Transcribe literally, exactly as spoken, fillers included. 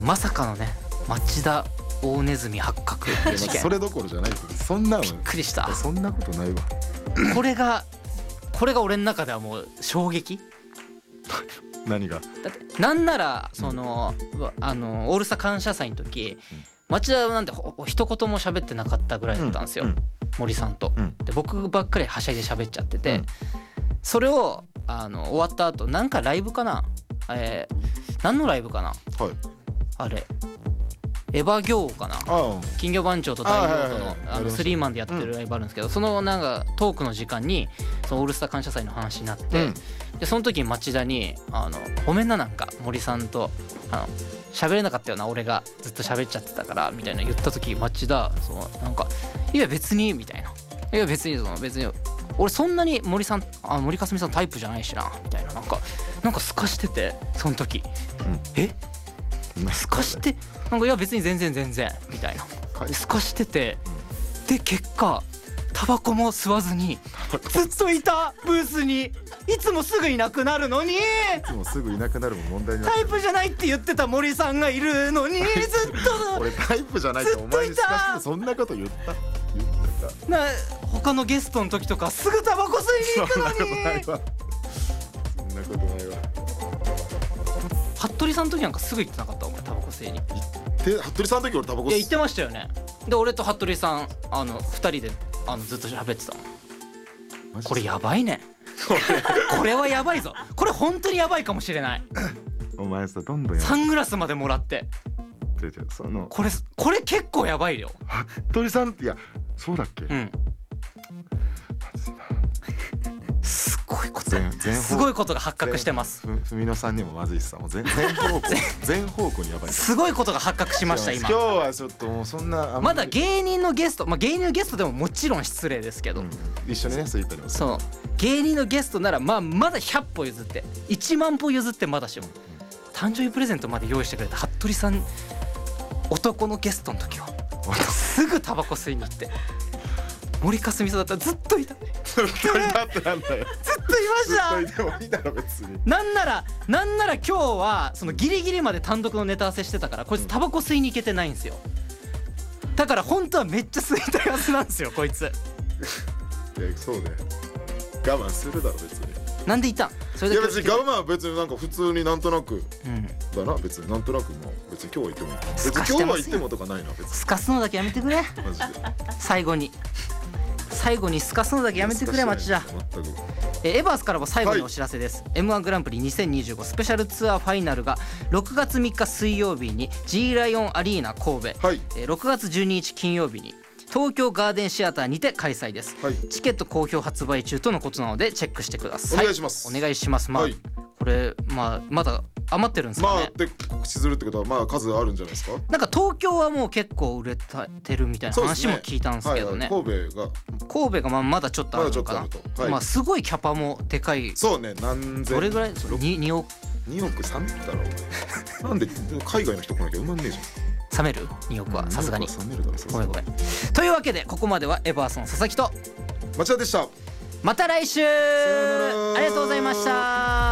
まさかのね町田大ネズミ発覚事件それどころじゃないそんなのびっくりした。 そんなことないわこれがこれが俺の中ではもう衝撃。 何がだってなんならその、うん、あのオールスター感謝祭の時、うん、町田なんて一言も喋ってなかったぐらいだったんですよ、うん、森さんと、うん、で僕ばっかりはしゃいで喋っちゃってて、うん、それをあの終わった後なんかライブかな、えー、何のライブかな、はい、あれエヴァ行かな、金魚番長と大量とのあのスリーマンでやってるライブあるんですけど、そのなんかトークの時間にそのオールスター感謝祭の話になって、うん、でその時に町田にあのごめんな、なんか森さんとあの喋れなかったよな、俺がずっと喋っちゃってたからみたいな言った時、町田そのなんかいや別にみたいな、いや別にその別に俺そんなに森さんあ森かすみさんタイプじゃないしなみたいな、なんかなんかすかしててその時、うん、えすかしてなんかいや別に全然全然みたいなすかしてて、で結果タバコも吸わずにずっといたブースに。いつもすぐいなくなるのに、いつもすぐいなくなるも問題になってタイプじゃないって言ってた森さんがいるのにずっと俺タイプじゃないってお前にすかしてそんなこと言った言ったかな。他のゲストの時とかすぐタバコ吸いに行くのに。 そんなことないわそんなことないわ。 服部さんの時なんかすぐ行ってなかったお前タバコ吸いに。 で服部さんの時俺タバコ吸いいや行ってましたよね。で俺と服部さんあのふたりであのずっと喋ってたもん。これやばいねこれはやばいぞ、これ本当にやばいかもしれないお前さどんどんやサングラスまでもらって違う違うそのこれこれ結構やばいよ服部さん。いやそうだっけ、 うんすごいことすごいことが発覚してます。 ふみのさんにもまずいっす。もう全全方向全方向にやばい。 すごいことが発覚しました今。 今日はちょっともうそんなまだ芸人のゲスト、まあ芸人のゲストでももちろん失礼ですけど、うん、 一緒にねそう言ったりもそう芸人のゲストならまあまだひゃっぽ譲っていちまんぽ譲ってまだしも、うん、誕生日プレゼントまで用意してくれた服部さん男のゲストの時はすぐタバコ吸いに行って森かすみさんだったらずっといたずっといたってなんだよずっといましたずっといてもいいだろ別に。 なんならなんなら今日はそのギリギリまで単独のネタ合わせしてたからこいつタバコ吸いに行けてないんですよ。だから本当はめっちゃ吸いたいはずなんですよこいつ。いやそうね我慢するだろ別に。 なんでいたんそれで。 いや別に我慢は別になんか普通になんとなくだな、うん、別になんとなくもう別に今日は行ってもいい別に今日は行ってもとかないな別に。 すかすのだけやめてくれマジで最後に最後にすかすのだけやめてくれ町田。えエバースからも最後にお知らせです、はい、エムワン グランプリにせんにじゅうごスペシャルツアーファイナルがろくがつみっか水曜日に G ライオンアリーナ神戸、はい、えろくがつじゅうににち金曜日に東京ガーデンシアターにて開催です、はい、チケット好評発売中とのことなのでチェックしてください。 お願いしますお願いします。まあ、はい、これまあまだ余ってるんですかね。 まあで告知するってことはまあ数あるんじゃないですか。 なんか東京はもう結構売れてるみたいな話も聞いたんですけどね。 はいはい、神戸が神戸がまあまだちょっとあるのかな。まだちょっとあると、はい、まあすごいキャパもでかい。 そうね何千。 どれぐらいににおくにおくさんだろうなんで海外の人来なきゃ埋まんねえじゃん。 冷めるにおくはさすがに。 冷めるだろごめんごめん。というわけでここまではエバーソン佐々木と町田でした。 また来週。ありがとうございました。